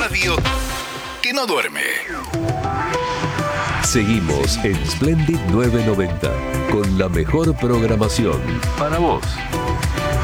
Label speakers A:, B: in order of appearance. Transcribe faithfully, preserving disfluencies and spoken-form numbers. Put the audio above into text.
A: radio que no duerme.
B: Seguimos en Splendid novecientos noventa con la mejor programación para vos.